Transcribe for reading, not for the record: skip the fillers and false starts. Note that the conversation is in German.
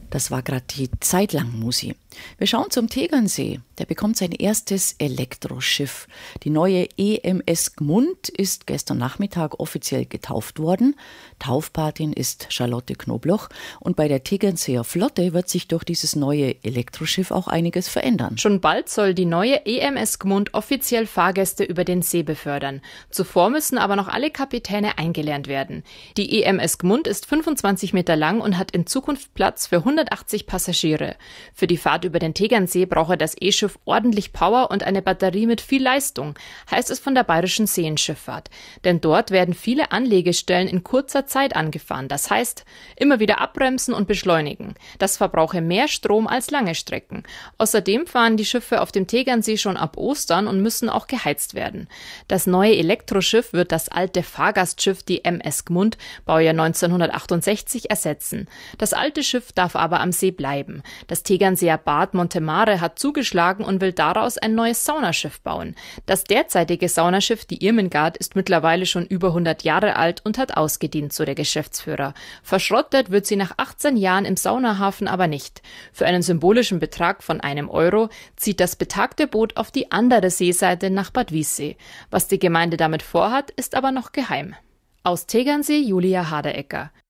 Das war gerade die Zeitlang-Musi. Wir schauen zum Tegernsee. Der bekommt sein erstes Elektroschiff. Die neue EMS Gmund ist gestern Nachmittag offiziell getauft worden. Taufpatin ist Charlotte Knobloch. Und bei der Tegernseer Flotte wird sich durch dieses neue Elektroschiff auch einiges verändern. Schon bald soll die neue EMS Gmund offiziell Fahrgäste über den See befördern. Zuvor müssen aber noch alle Kapitäne eingelernt werden. Die EMS Gmund ist 25 Meter lang und hat in Zukunft Platz für 180 Passagiere. Für die Fahrt über den Tegernsee brauche das E-Schiff ordentlich Power und eine Batterie mit viel Leistung, heißt es von der Bayerischen Seenschifffahrt. Denn dort werden viele Anlegestellen in kurzer Zeit angefahren. Das heißt, immer wieder abbremsen und beschleunigen. Das verbrauche mehr Strom als lange Strecken. Außerdem fahren die Schiffe auf dem Tegernsee schon ab Ostern und müssen auch geheizt werden. Das neue Elektroschiff wird das alte Fahrgastschiff, die MS Gmund, Baujahr 1968, ersetzen. Das alte Schiff darf aber am See bleiben. Das Tegernseer Bad Montemare hat zugeschlagen und will daraus ein neues Saunaschiff bauen. Das derzeitige Saunaschiff, die Irmengard, ist mittlerweile schon über 100 Jahre alt und hat ausgedient, so der Geschäftsführer. Verschrottet wird sie nach 18 Jahren im Saunahafen aber nicht. Für einen symbolischen Betrag von €1 zieht das betagte Boot auf die andere Seeseite nach Bad Wiessee. Was die Gemeinde damit vorhat, ist aber noch geheim. Aus Tegernsee, Julia Haderecker.